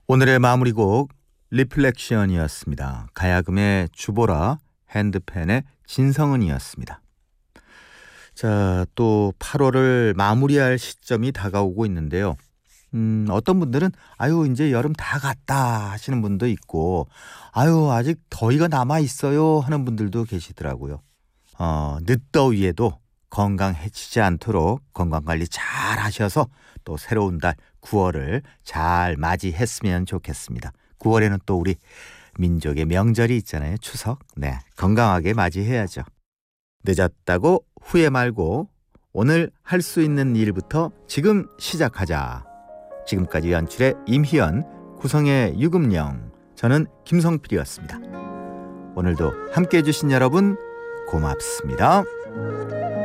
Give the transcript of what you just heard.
오늘의 마무리곡 리플렉션이었습니다. 가야금의 주보라, 핸드펜의 진성은이었습니다. 자, 또 8월을 마무리할 시점이 다가오고 있는데요. 어떤 분들은 아유 이제 여름 다 갔다 하시는 분도 있고 아유 아직 더위가 남아 있어요 하는 분들도 계시더라고요. 늦더위에도 건강 해치지 않도록 건강관리 잘 하셔서 또 새로운 달 9월을 잘 맞이했으면 좋겠습니다. 9월에는 또 우리 민족의 명절이 있잖아요. 추석. 네, 건강하게 맞이해야죠. 늦었다고 후회 말고 오늘 할 수 있는 일부터 지금 시작하자. 지금까지 연출의 임희연, 구성의 유금영, 저는 김성필이었습니다. 오늘도 함께해 주신 여러분 고맙습니다.